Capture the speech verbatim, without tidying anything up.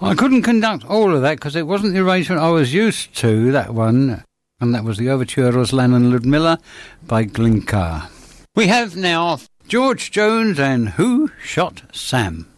I couldn't conduct all of that because it wasn't the arrangement I was used to, that one. And that was the overture Ruslan and Ludmilla by Glinka. We have now George Jones and Who Shot Sam?